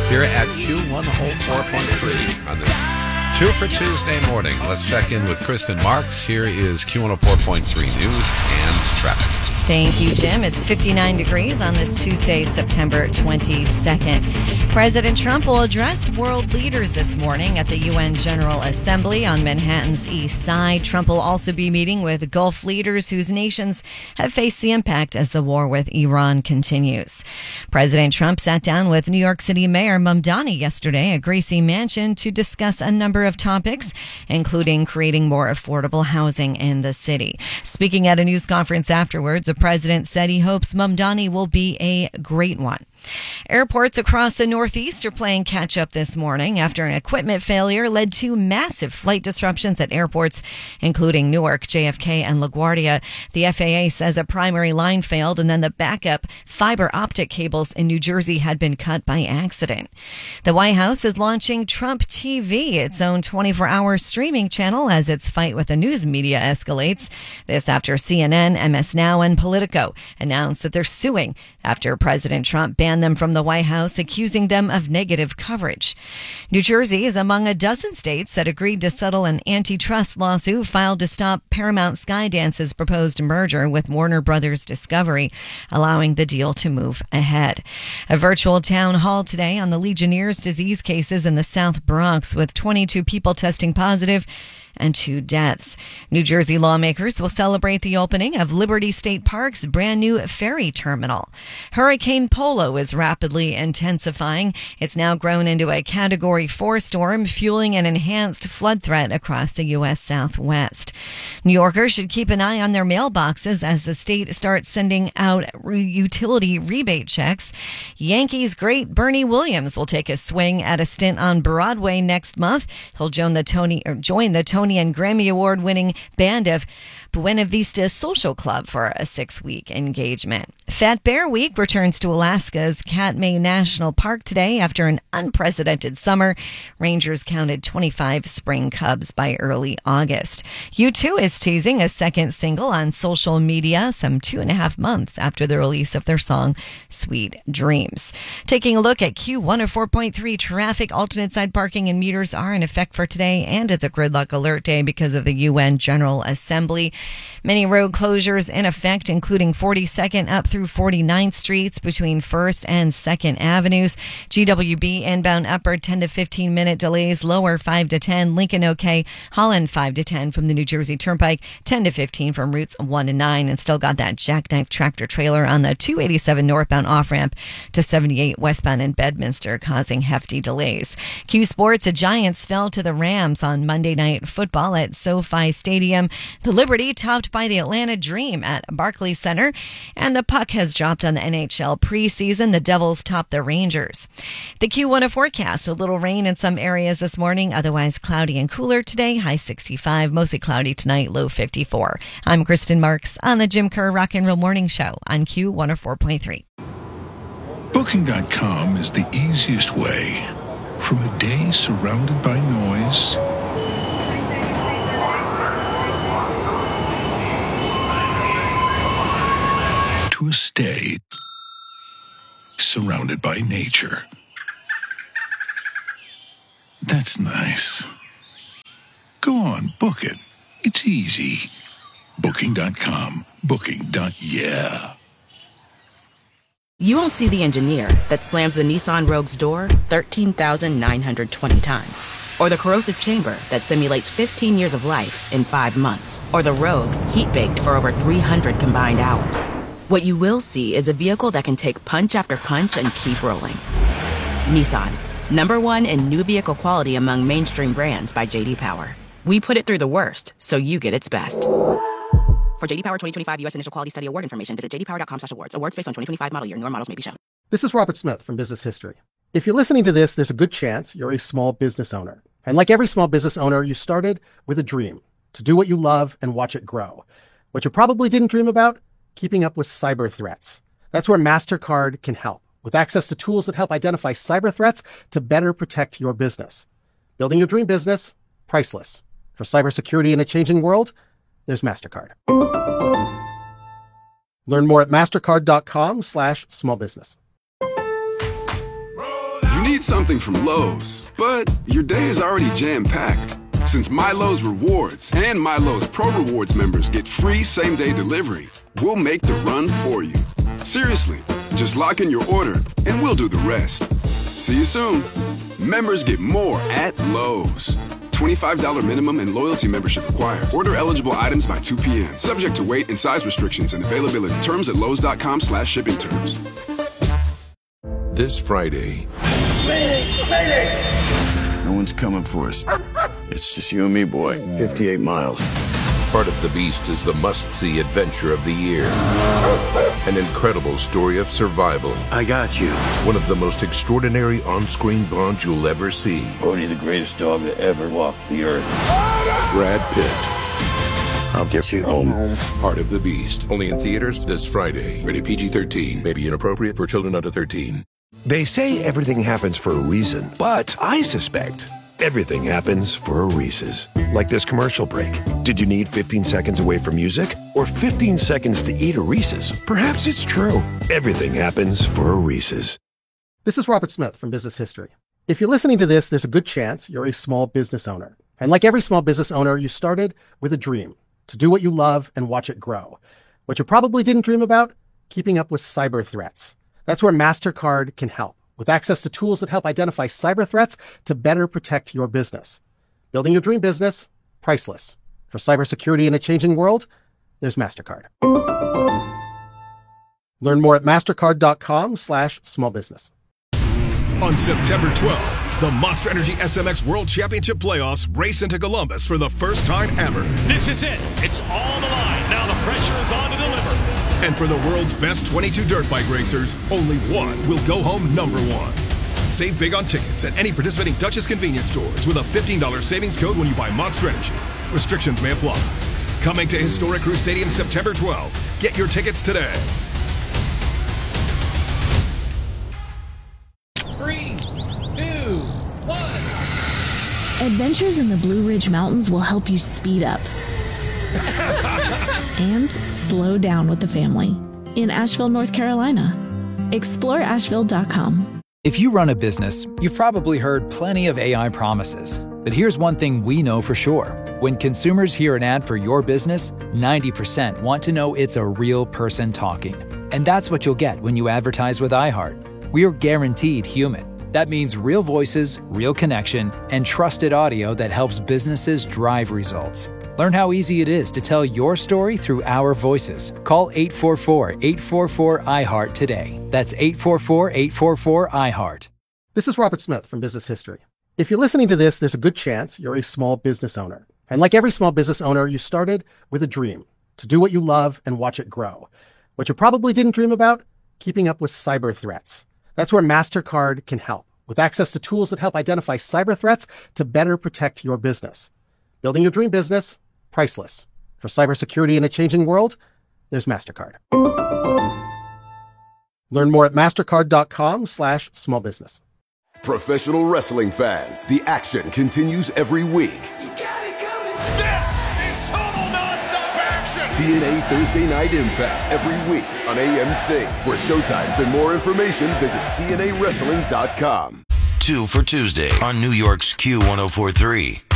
here at Q104.3 on this 2 for Tuesday morning. Let's check in with Kristen Marks. Here is Q104.3 News and Traffic. Thank you, Jim. It's 59 degrees on this Tuesday, September 22nd. President Trump will address world leaders this morning at the UN General Assembly on Manhattan's East Side. Trump will also be meeting with Gulf leaders whose nations have faced the impact as the war with Iran continues. President Trump sat down with New York City Mayor Mamdani yesterday at Gracie Mansion to discuss a number of topics, including creating more affordable housing in the city. Speaking at a news conference afterwards, the president said he hopes Mamdani will be a great one. Airports across the Northeast are playing catch-up this morning after an equipment failure led to massive flight disruptions at airports, including Newark, JFK, and LaGuardia. The FAA says a primary line failed, and then the backup fiber optic cables in New Jersey had been cut by accident. The White House is launching Trump TV, its own 24-hour streaming channel, as its fight with the news media escalates. This after CNN, MS Now, and Politico announced that they're suing after President Trump banned them from the White House, accusing them of negative coverage. New Jersey is among a dozen states that agreed to settle an antitrust lawsuit filed to stop Paramount Skydance's proposed merger with Warner Brothers Discovery, allowing the deal to move ahead. A virtual town hall today on the Legionnaire's disease cases in the South Bronx, with 22 people testing positive and 2 deaths. New Jersey lawmakers will celebrate the opening of Liberty State Park's brand new ferry terminal. Hurricane Polo is rapidly intensifying. It's now grown into a Category 4 storm, fueling an enhanced flood threat across the U.S. Southwest. New Yorkers should keep an eye on their mailboxes as the state starts sending out utility rebate checks. Yankees great Bernie Williams will take a swing at a stint on Broadway next month. He'll join the Tony and Grammy Award-winning band of Buena Vista Social Club for a 6-week engagement. Fat Bear Week returns to Alaska's Katmai National Park today after an unprecedented summer. Rangers counted 25 spring cubs by early August. U2 is teasing a second single on social media some 2.5 months after the release of their song Sweet Dreams. Taking a look at Q104.3 traffic, alternate side parking and meters are in effect for today, and it's a gridlock alert day because of the UN General Assembly. Many road closures in effect, including 42nd up through 49th Streets between 1st and 2nd Avenues. GWB inbound upper 10 to 15 minute delays, lower 5 to 10. Lincoln OK, Holland 5 to 10 from the New Jersey Turnpike, 10 to 15 from routes 1 to 9, and still got that jackknife tractor trailer on the 287 northbound off-ramp to 78 westbound in Bedminster, causing hefty delays. Q Sports, the Giants fell to the Rams on Monday Night Football at SoFi Stadium. The Liberty topped by the Atlanta Dream at Barclays Center, and the puck has dropped on the NHL preseason. The Devils topped the Rangers. The Q1 forecast, a little rain in some areas this morning, otherwise cloudy and cooler today, high 65, mostly cloudy tonight, low 54. I'm Kristen Marks on the Jim Kerr Rock and Roll Morning Show on Q104.3. Booking.com is the easiest way from a day surrounded by noise to a stay surrounded by nature. That's nice. Go on, book it. It's easy. Booking.com. Booking.yeah. You won't see the engineer that slams the Nissan Rogue's door 13,920 times. Or the corrosive chamber that simulates 15 years of life in 5 months. Or the Rogue heat-baked for over 300 combined hours. What you will see is a vehicle that can take punch after punch and keep rolling. Nissan, #1 in new vehicle quality among mainstream brands by J.D. Power. We put it through the worst, so you get its best. For J.D. Power 2025 U.S. Initial Quality Study Award information, visit jdpower.com/awards. Awards based on 2025 model year. Newer models may be shown. This is Robert Smith from Business History. If you're listening to this, there's a good chance you're a small business owner. And like every small business owner, you started with a dream to do what you love and watch it grow. What you probably didn't dream about? Keeping up with cyber threats. That's where MasterCard can help, with access to tools that help identify cyber threats to better protect your business. Building your dream business, priceless. For cybersecurity in a changing world, there's MasterCard. Learn more at mastercard.com/smallbusiness. You need something from Lowe's, but your day is already jam-packed. Since MyLowe's Rewards and MyLowe's Pro Rewards members get free same-day delivery, we'll make the run for you. Seriously, just lock in your order and we'll do the rest. See you soon. Members get more at Lowe's. $25 minimum and loyalty membership required. Order eligible items by 2 p.m. Subject to weight and size restrictions and availability. Terms at lowes.com/shipping terms. This Friday. Mayday! No one's coming for us. It's just you and me, boy. 58 miles. Part of the Beast is the must-see adventure of the year. An incredible story of survival. I got you. One of the most extraordinary on-screen bonds you'll ever see. Bodhi, the greatest dog that ever walked the earth. Brad Pitt. I'll get you home. Part of the Beast. Only in theaters this Friday. Rated PG-13. May be inappropriate for children under 13. They say everything happens for a reason, but I suspect everything happens for a Reese's. Like this commercial break. Did you need 15 seconds away from music or 15 seconds to eat a Reese's? Perhaps it's true. Everything happens for a Reese's. This is Robert Smith from Business History. If you're listening to this, there's a good chance you're a small business owner. And like every small business owner, you started with a dream to do what you love and watch it grow. What you probably didn't dream about? Keeping up with cyber threats. That's where MasterCard can help, with access to tools that help identify cyber threats to better protect your business. Building your dream business, priceless. For cybersecurity in a changing world, there's MasterCard. Learn more at mastercard.com/smallbusiness. On September 12th, the Monster Energy SMX World Championship Playoffs race into Columbus for the first time ever. This is it. It's all the line. Now the pressure is on to deliver. And for the world's best 22 dirt bike racers, only one will go home number one. Save big on tickets at any participating Dutchess convenience stores with a $15 savings code when you buy Monster Energy. Restrictions may apply. Coming to Historic Crew Stadium September 12th. Get your tickets today. 3, 2, 1. Adventures in the Blue Ridge Mountains will help you speed up and slow down with the family in Asheville, North Carolina. Explore Asheville.com. If you run a business, you've probably heard plenty of AI promises. But here's one thing we know for sure. When consumers hear an ad for your business, 90% want to know it's a real person talking. And that's what you'll get when you advertise with iHeart. We're guaranteed human. That means real voices, real connection, and trusted audio that helps businesses drive results. Learn how easy it is to tell your story through our voices. Call 844-844-iHeart today. That's 844-844-iHeart. This is Robert Smith from Business History. If you're listening to this, there's a good chance you're a small business owner. And like every small business owner, you started with a dream to do what you love and watch it grow. What you probably didn't dream about? Keeping up with cyber threats. That's where MasterCard can help, with access to tools that help identify cyber threats to better protect your business. Building your dream business, priceless. For cybersecurity in a changing world, there's MasterCard. Learn more at mastercard.com/smallbusiness. Professional wrestling fans, the action continues every week. This is total nonstop action. TNA Thursday Night Impact every week on AMC. For showtimes and more information, visit TNAWrestling.com. 2 for Tuesday on New York's Q104.3.